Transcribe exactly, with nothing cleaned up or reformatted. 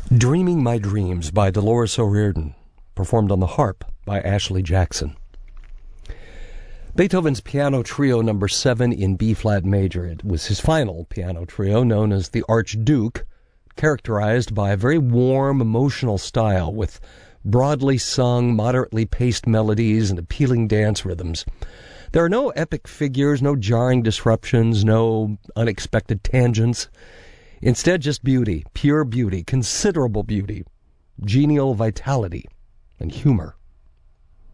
Dreaming My Dreams by Dolores O'Riordan, performed on the harp by Ashley Jackson. Beethoven's Piano Trio number seven in B-flat major. It was his final piano trio, known as the Archduke, characterized by a very warm, emotional style with broadly sung, moderately paced melodies and appealing dance rhythms. There are no epic figures, no jarring disruptions, no unexpected tangents. Instead, just beauty, pure beauty, considerable beauty, genial vitality, and humor.